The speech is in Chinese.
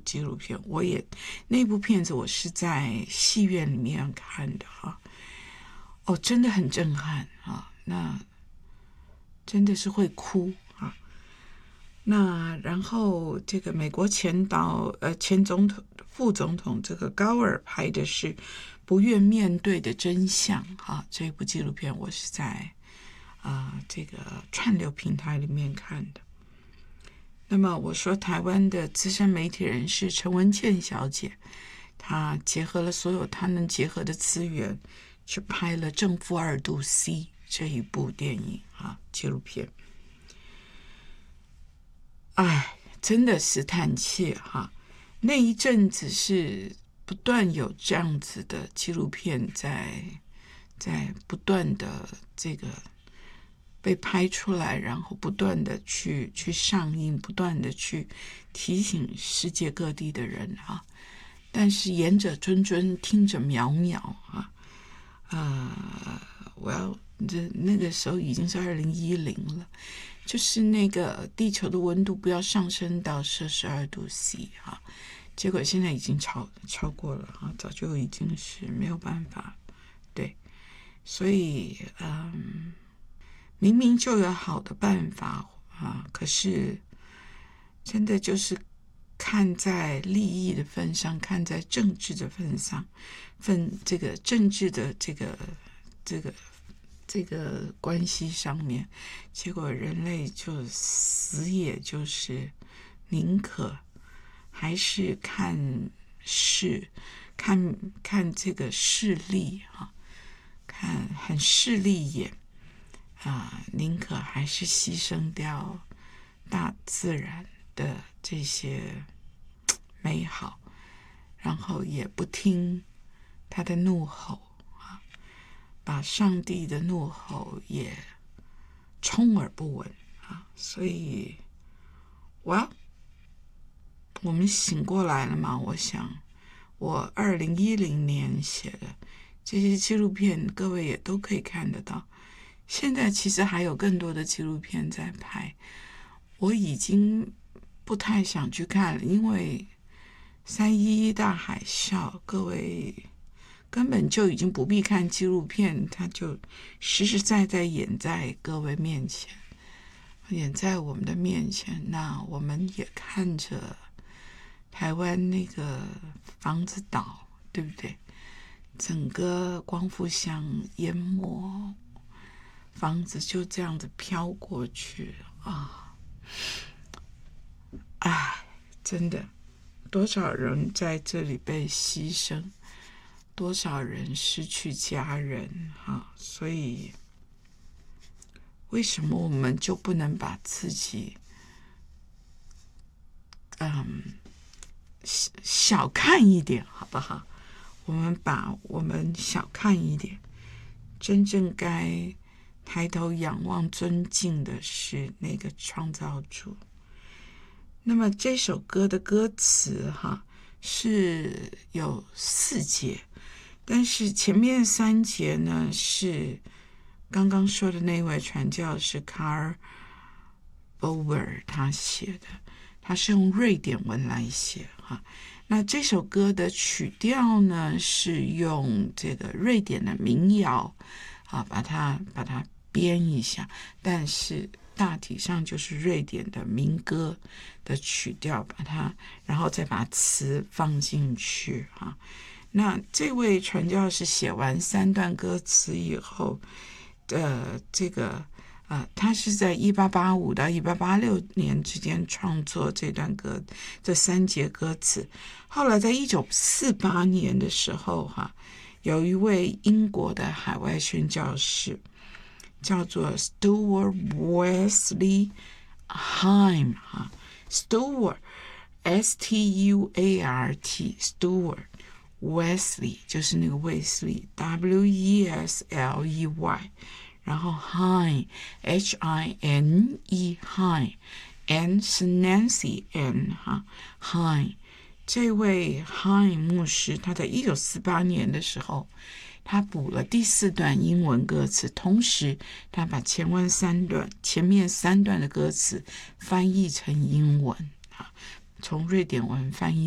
纪录片，那部片子我是在戏院里面看的真的很震撼那真的是会哭那然后这个美国前副总统这个高尔拍的是不愿面对的真相这部纪录片我是在这个串流平台里面看的。那么我说台湾的资深媒体人是陈文茜小姐，她结合了所有她能结合的资源，去拍了《正负2度 C》这一部电影纪录片。真的是叹气那一阵子是不断有这样子的纪录片在不断的这个被拍出来，然后不断的去上映，不断的去提醒世界各地的人但是言者谆谆，听者渺渺那个时候已经是2010了，就是那个地球的温度不要上升到-2度 C 结果现在已经超过了早就已经是没有办法。对，所以明明就有好的办法可是真的就是看在利益的份上，看在政治的份上，这个政治的这个关系上面，结果人类就死，也就是宁可还是看这个势利看很势利眼宁可还是牺牲掉大自然的这些美好，然后也不听他的怒吼把上帝的怒吼也充耳不闻所以我们醒过来了嘛。我想我2010年写的这些纪录片各位也都可以看得到，现在其实还有更多的纪录片在拍，我已经不太想去看了，因为311大海啸，各位根本就已经不必看纪录片，它就实实在在演在各位面前，演在我们的面前。那我们也看着台湾那个房子倒，对不对？整个光复乡淹没，房子就这样子飘过去真的多少人在这里被牺牲，多少人失去家人所以为什么我们就不能把自己小看一点好不好？我们小看一点，真正该抬头仰望尊敬的是那个创造主。那么这首歌的歌词是有4节，但是前面3节呢是刚刚说的那位传教士卡尔·波维尔他写的，他是用瑞典文来写那这首歌的曲调呢是用这个瑞典的民谣把它编一下，但是大体上就是瑞典的民歌的曲调，然后再把词放进去那这位传教士写完3段歌词以后这个他是在1885到1886年之间创作这3节歌词。后来在1948年的时候有一位英国的海外宣教士叫做 Stuart Wesley Hime Stuart S-T-U-A-R-T Stuart Wesley 就是那个卫斯理 W-E-S-L-E-Y， 然后 Hine H-I-N-E Hine N 是 Nancy N Hine。 这位 Hine 牧师他在1948年的时候他补了第4段英文歌词，同时他把前面3段的歌词翻译成英文从瑞典文翻译